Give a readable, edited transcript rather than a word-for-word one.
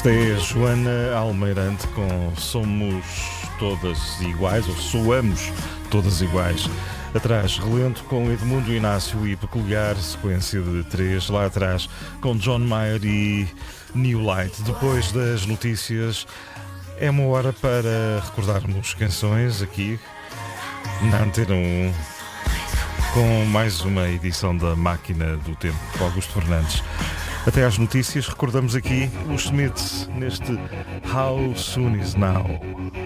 Esta é a Joana Almeirante com Somos Todas Iguais, ou Soamos Todas Iguais. Atrás, Relento com Edmundo Inácio e Peculiar, sequência de 3. Lá atrás, com John Mayer e New Light. Depois das notícias, é uma hora para recordarmos canções aqui na Antena 1, com mais uma edição da Máquina do Tempo, com Augusto Fernandes. Até às notícias, recordamos aqui os Smiths neste How Soon Is Now.